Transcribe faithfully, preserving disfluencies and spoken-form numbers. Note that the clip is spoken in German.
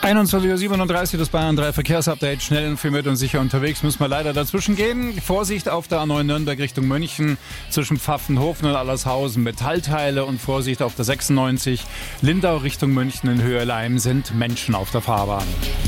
einundzwanzig Uhr siebenunddreißig, das Bayern drei Verkehrsupdate. Schnell informiert und sicher unterwegs müssen wir leider dazwischen gehen. Vorsicht auf der A neun Nürnberg Richtung München zwischen Pfaffenhofen und Allershausen. Metallteile und Vorsicht auf der sechsundneunzig Lindau Richtung München in Höhe Leim sind Menschen auf der Fahrbahn.